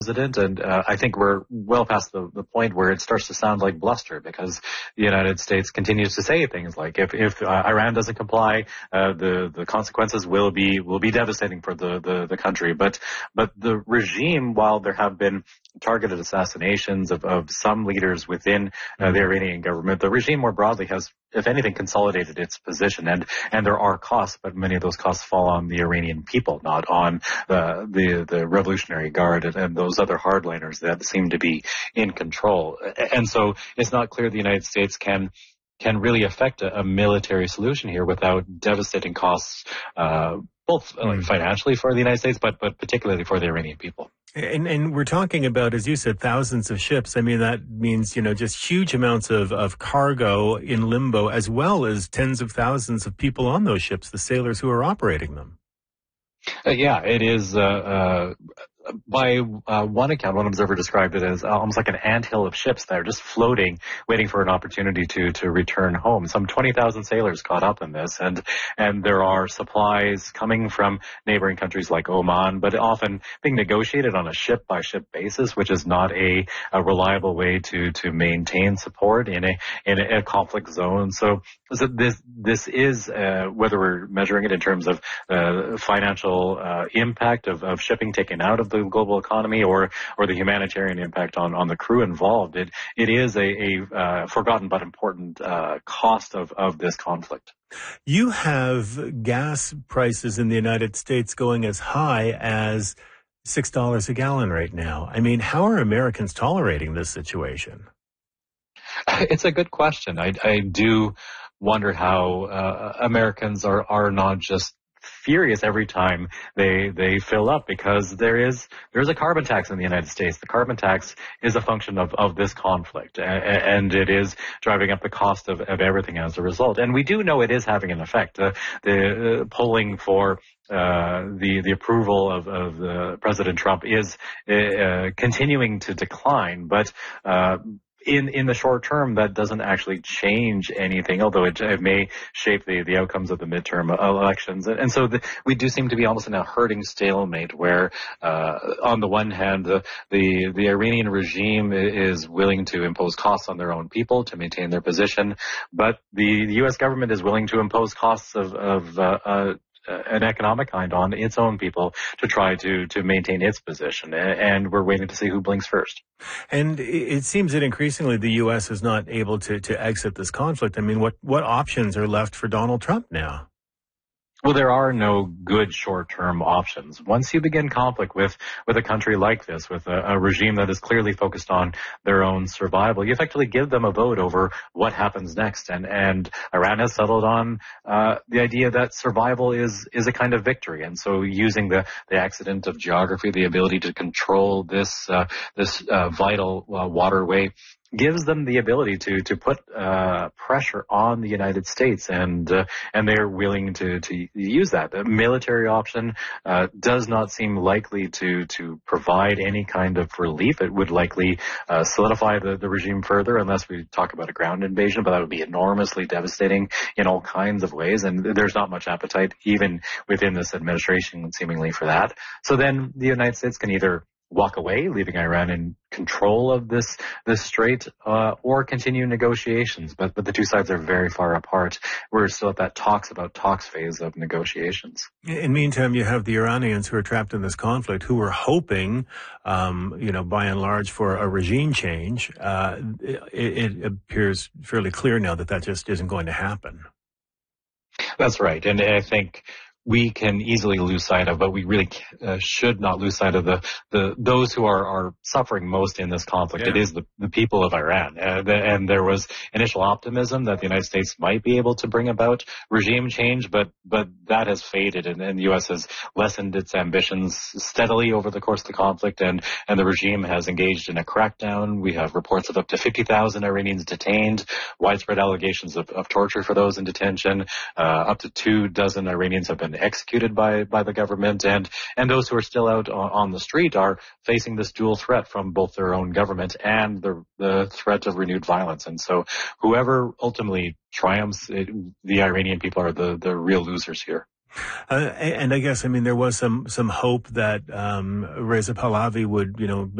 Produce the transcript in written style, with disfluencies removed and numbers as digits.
president, and I think we're well past the point where it starts to sound like bluster, because the United States continues to say things like, if Iran doesn't comply, the consequences will be devastating for the country. But the regime, while there have been targeted assassinations of some leaders within the Iranian government, the regime more broadly has, if anything, consolidated its position, and there are costs, but many of those costs fall on the Iranian people, not on the Revolutionary Guard and those other hardliners that seem to be in control. And so it's not clear the United States can really affect a military solution here without devastating costs, both financially for the United States, but particularly for the Iranian people. And we're talking about, as you said, thousands of ships. I mean, that means, just huge amounts of cargo in limbo, as well as tens of thousands of people on those ships, the sailors who are operating them. Yeah, it is. By one account, one observer described it as almost like an anthill of ships that are just floating, waiting for an opportunity to return home. Some 20,000 sailors caught up in this, and there are supplies coming from neighboring countries like Oman, but often being negotiated on a ship-by-ship basis, which is not a reliable way to maintain support in a conflict zone. So this is, whether we're measuring it in terms of financial impact of shipping taken out of the global economy or the humanitarian impact on the crew involved, it is a forgotten but important cost of this conflict. You have gas prices in the United States going as high as $6 a gallon right now. I mean, how are Americans tolerating this situation? It's a good question. I do wonder how Americans are not just furious every time they fill up, because there's a carbon tax in the United States. The carbon tax is a function of this conflict, and it is driving up the cost of everything as a result. And we do know it is having an effect. The polling for the approval of President Trump is continuing to decline, but in the short term, that doesn't actually change anything, although it may shape the outcomes of the midterm elections. And so we do seem to be almost in a herding stalemate where, on the one hand, the Iranian regime is willing to impose costs on their own people to maintain their position, but the U.S. government is willing to impose costs of an economic kind on its own people to try to maintain its position. And we're waiting to see who blinks first. And it seems that increasingly the U.S. is not able to exit this conflict. I mean, what options are left for Donald Trump now? Well, there are no good short-term options. Once you begin conflict with a country like this, with a regime that is clearly focused on their own survival, you effectively give them a vote over what happens next. And Iran has settled on the idea that survival is a kind of victory. And so using the accident of geography, the ability to control this vital waterway, gives them the ability to put pressure on the United States, and they're willing to use that. The military option does not seem likely to provide any kind of relief. It would likely solidify the regime further, unless we talk about a ground invasion, but that would be enormously devastating in all kinds of ways, and there's not much appetite even within this administration seemingly for that. So then the United States can either walk away, leaving Iran in control of this strait, or continue negotiations. But the two sides are very far apart. We're still at that talks phase of negotiations. In the meantime, you have the Iranians who are trapped in this conflict, who are hoping, by and large, for a regime change. It appears fairly clear now that just isn't going to happen. That's right. And I think we can easily lose sight of, but we really should not lose sight of those who are suffering most in this conflict. Yeah. It is the people of Iran. And there was initial optimism that the United States might be able to bring about regime change, but that has faded, and the U.S. has lessened its ambitions steadily over the course of the conflict, and the regime has engaged in a crackdown. We have reports of up to 50,000 Iranians detained, widespread allegations of torture for those in detention. Up to 24 Iranians have been executed by the government, and those who are still out on the street are facing this dual threat from both their own government and the threat of renewed violence. And so whoever ultimately triumphs, the Iranian people are the real losers here. And I guess, I mean, there was some hope that Reza Pahlavi would,